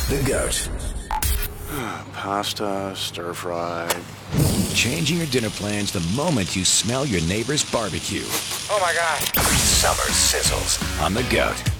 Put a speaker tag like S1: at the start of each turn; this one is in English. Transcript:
S1: The Goat.
S2: Pasta, stir-fried.
S1: Changing your dinner plans the moment you smell your neighbor's barbecue.
S3: Oh my God.
S1: Summer sizzles on The Goat.